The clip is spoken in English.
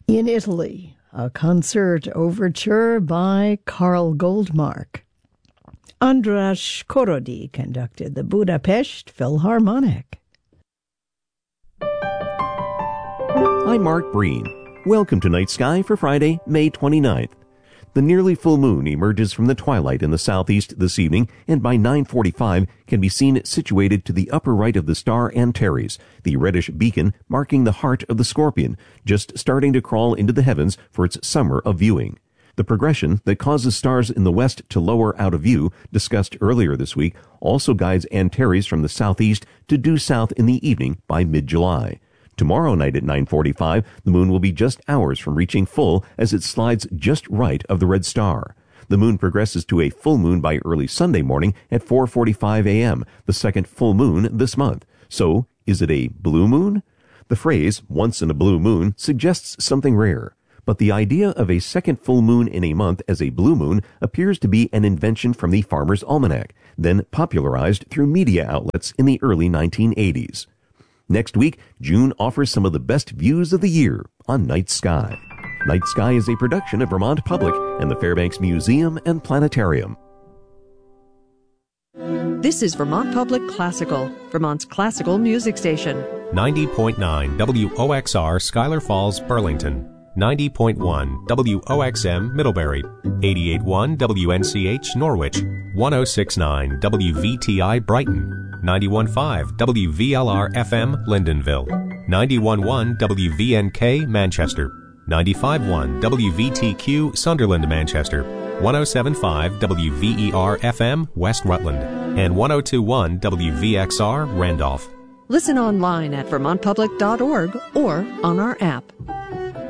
In Italy, a concert overture by Karl Goldmark. András Korody conducted the Budapest Philharmonic. I'm Mark Breen. Welcome to Night Sky for Friday, May 29th. The nearly full moon emerges from the twilight in the southeast this evening and by 9:45 can be seen situated to the upper right of the star Antares, the reddish beacon marking the heart of the Scorpion, just starting to crawl into the heavens for its summer of viewing. The progression that causes stars in the west to lower out of view, discussed earlier this week, also guides Antares from the southeast to due south in the evening by mid-July. Tomorrow night at 9:45, the moon will be just hours from reaching full as it slides just right of the red star. The moon progresses to a full moon by early Sunday morning at 4:45 a.m., the second full moon this month. So, is it a blue moon? The phrase, once in a blue moon, suggests something rare. But the idea of a second full moon in a month as a blue moon appears to be an invention from the Farmer's Almanac, then popularized through media outlets in the early 1980s. Next week, June offers some of the best views of the year on Night Sky. Night Sky is a production of Vermont Public and the Fairbanks Museum and Planetarium. This is Vermont Public Classical, Vermont's classical music station. 90.9 WOXR Schuyler Falls, Burlington. 90.1 WOXM Middlebury, 88.1 WNCH Norwich, 106.9 WVTI Brighton, 91.5 WVLR FM Lyndonville, 91.1 WVNK Manchester, 95.1 WVTQ Sunderland Manchester, 107.5 WVER FM West Rutland, and 102.1 WVXR Randolph. Listen online at vermontpublic.org or on our app.